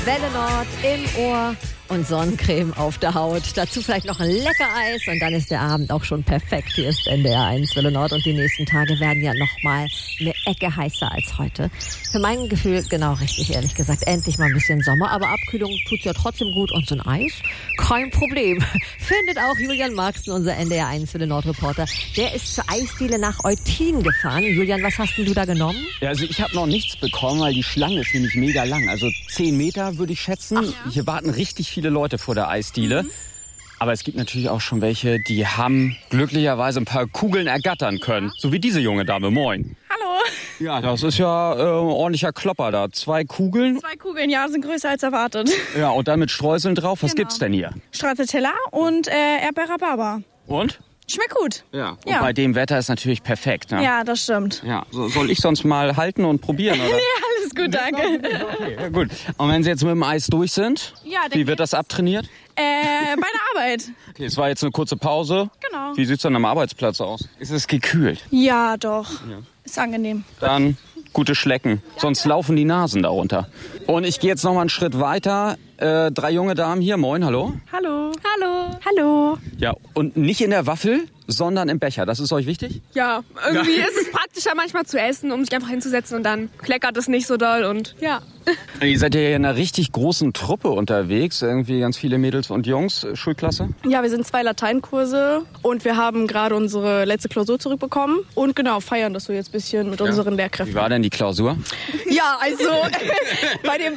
Welle Nord im Ohr und Sonnencreme auf der Haut. Dazu vielleicht noch ein lecker Eis und dann ist der Abend auch schon perfekt. Hier ist NDR 1 Welle Nord und die nächsten Tage werden ja nochmal eine Ecke heißer als heute. Für mein Gefühl genau richtig, ehrlich gesagt. Endlich mal ein bisschen Sommer, aber Abkühlung tut's ja trotzdem gut und so ein Eis, kein Problem. Findet auch Julian Marxen, unser NDR 1 Welle Nord Reporter. Der ist zur Eisdiele nach Eutin gefahren. Julian, was hast denn du da genommen? Ja, also ich habe noch nichts bekommen, weil die Schlange ist nämlich mega lang. Also 10 Meter würde ich schätzen. Ach ja? Hier warten richtig viele Leute vor der Eisdiele. Aber es gibt natürlich auch schon welche, die haben glücklicherweise ein paar Kugeln ergattern können. So wie diese junge Dame. Moin. Hallo. Ja, das ist ja ordentlicher Klopper da. 2 Kugeln. 2 Kugeln, ja, sind größer als erwartet. Ja, und dann mit Streuseln drauf. Was Genau. gibt's denn hier? Stracciatella und Erdbeer-Rhabarber. Und? Schmeckt gut. Ja. Und Ja. bei dem Wetter ist natürlich perfekt. Ne? Ja, das stimmt. Ja. Soll ich sonst mal halten und probieren, oder? Ja, alles gut, danke. Okay, ja, gut. Und wenn Sie jetzt mit dem Eis durch sind, Ja, wie wird das abtrainiert? Bei der Arbeit. Okay, es war jetzt eine kurze Pause. Genau. Wie sieht's dann am Arbeitsplatz aus? Ist es gekühlt? Ja, doch. Ist angenehm. Dann gute Schlecken. Sonst laufen die Nasen darunter. Und ich gehe jetzt noch mal einen Schritt weiter. 3 junge Damen hier. Moin, hallo. Hallo. Hallo. Hallo. Ja, und nicht in der Waffel, sondern im Becher. Das ist euch wichtig? Ja, irgendwie ist es praktischer manchmal zu essen, um sich einfach hinzusetzen und dann kleckert es nicht so doll und ja. Ihr seid ja in einer richtig großen Truppe unterwegs. Irgendwie ganz viele Mädels und Jungs. Schulklasse? Ja, wir sind 2 Lateinkurse und wir haben gerade unsere letzte Klausur zurückbekommen und genau, feiern das so jetzt ein bisschen mit unseren Wie Lehrkräften. war denn die Klausur? Ja, also bei dem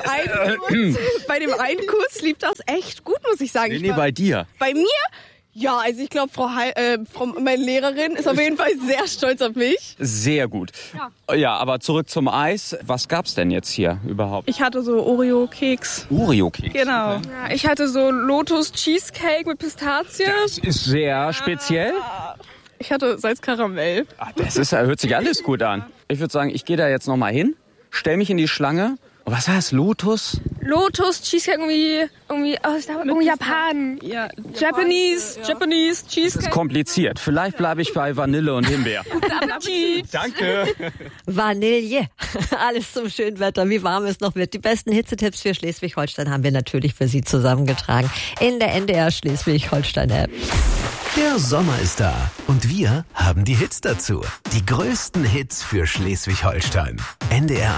einen Kurs lief das echt gut, muss ich sagen. Nee, bei dir. Bei mir? Ja, also ich glaube, meine Lehrerin ist auf jeden Fall sehr stolz auf mich. Sehr gut. Ja, aber zurück zum Eis. Was gab's denn jetzt hier überhaupt? Ich hatte so Oreo-Keks. Oreo-Keks. Genau. Ja, ich hatte so Lotus-Cheesecake mit Pistazie. Das ist sehr speziell. Ich hatte Salzkaramell. Hört sich alles gut an. Ich würde sagen, ich gehe da jetzt noch mal hin, stell mich in die Schlange. Und was heißt Lotus? Lotus-Cheesecake irgendwie Japan. Ja, Japanese Das ist Cheesecake. kompliziert. Vielleicht bleibe ich bei Vanille und Himbeer. Danke. Vanille. Alles zum schönen Wetter. Wie warm es noch wird. Die besten Hitzetipps für Schleswig-Holstein haben wir natürlich für Sie zusammengetragen in der NDR Schleswig-Holstein-App. Der Sommer ist da und wir haben die Hits dazu. Die größten Hits für Schleswig-Holstein. NDR